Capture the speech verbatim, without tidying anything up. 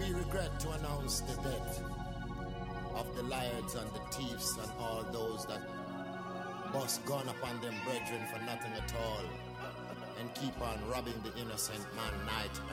We regret to announce the death of the liars and the thieves and all those that bust gun upon them brethren for nothing at all and keep on robbing the innocent man night